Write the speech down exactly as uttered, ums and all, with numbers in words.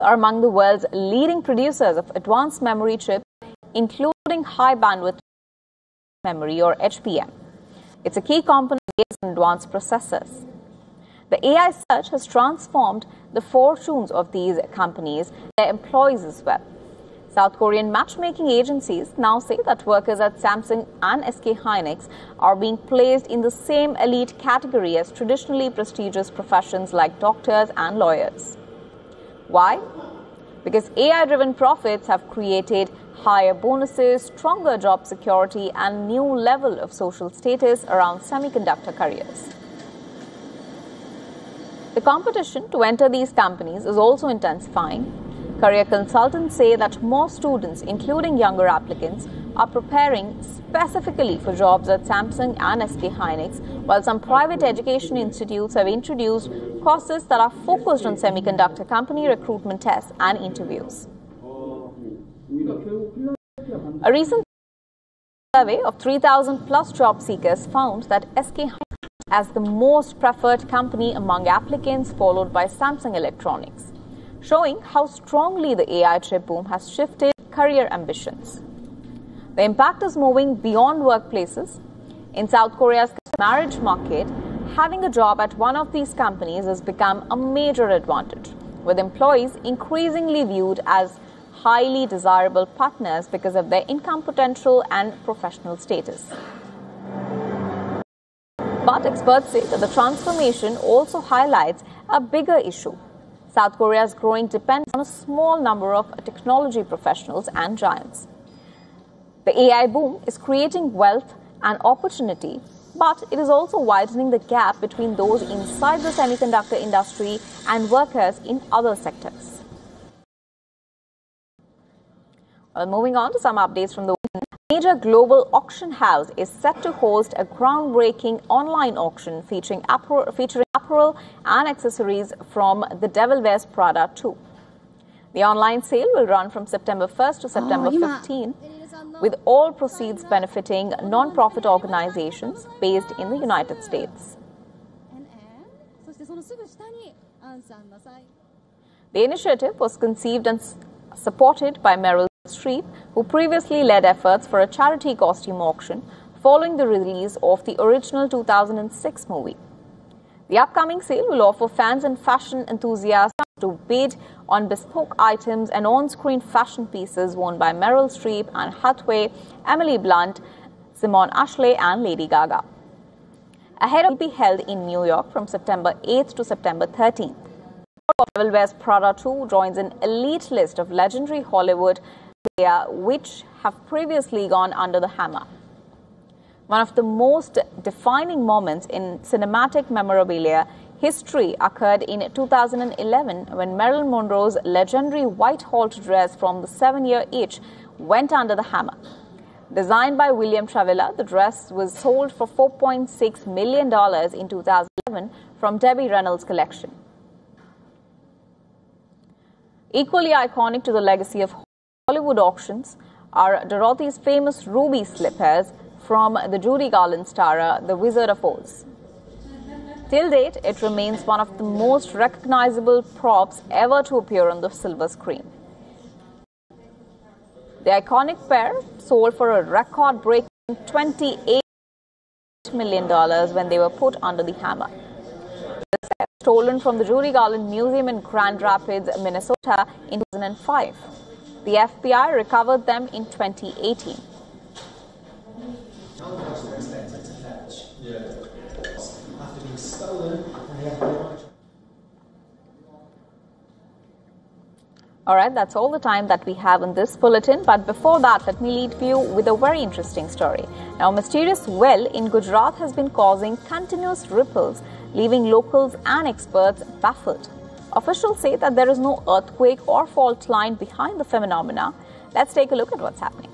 are among the world's leading producers of advanced memory chips, including high bandwidth memory or H B M. It's a key component in advanced processors. The A I surge has transformed the fortunes of these companies, their employees as well. South Korean matchmaking agencies now say that workers at Samsung and S K Hynix are being placed in the same elite category as traditionally prestigious professions like doctors and lawyers. Why? Because A I-driven profits have created higher bonuses, stronger job security, and new level of social status around semiconductor careers. The competition to enter these companies is also intensifying. Career consultants say that more students, including younger applicants, are preparing specifically for jobs at Samsung and S K Hynix, while some private education institutes have introduced courses that are focused on semiconductor company recruitment tests and interviews. A recent survey of three thousand plus job seekers found that S K Hynix as the most preferred company among applicants, followed by Samsung Electronics, showing how strongly the A I chip boom has shifted career ambitions. The impact is moving beyond workplaces. In South Korea's marriage market, having a job at one of these companies has become a major advantage, with employees increasingly viewed as highly desirable partners because of their income potential and professional status. But experts say that the transformation also highlights a bigger issue. South Korea's growing dependence on a small number of technology professionals and giants. The A I boom is creating wealth and opportunity, but it is also widening the gap between those inside the semiconductor industry and workers in other sectors. Well, moving on to some updates from the weekend. A major global auction house is set to host a groundbreaking online auction featuring apparel, featuring apparel and accessories from the Devil Wears Prada two. The online sale will run from September first to September fifteenth, with all proceeds benefiting non-profit organizations based in the United States. The initiative was conceived and supported by Meryl Streep, who previously led efforts for a charity costume auction following the release of the original two thousand six movie. The upcoming sale will offer fans and fashion enthusiasts to bid on bespoke items and on-screen fashion pieces worn by Meryl Streep, Anne Hathaway, Emily Blunt, Simone Ashley and Lady Gaga. Ahead will be held in New York from September eighth to September thirteenth. Devil Wears Prada two joins an elite list of legendary Hollywood players which have previously gone under the hammer. One of the most defining moments in cinematic memorabilia history occurred in two thousand eleven when Marilyn Monroe's legendary white halter dress from the seven-year itch went under the hammer. Designed by William Travilla, the dress was sold for four point six million dollars in two thousand eleven from Debbie Reynolds' collection. Equally iconic to the legacy of Hollywood auctions are Dorothy's famous ruby slippers from the Judy Garland starrer, The Wizard of Oz. Till date, it remains one of the most recognizable props ever to appear on the silver screen. The iconic pair sold for a record-breaking twenty-eight million dollars when they were put under the hammer. The set was stolen from the Judy Garland Museum in Grand Rapids, Minnesota in two thousand five. The F B I recovered them in twenty eighteen. All right, that's all the time that we have in this bulletin. But before that, let me lead you with a very interesting story. Now, a mysterious well in Gujarat has been causing continuous ripples, leaving locals and experts baffled. Officials say that there is no earthquake or fault line behind the phenomena. Let's take a look at what's happening.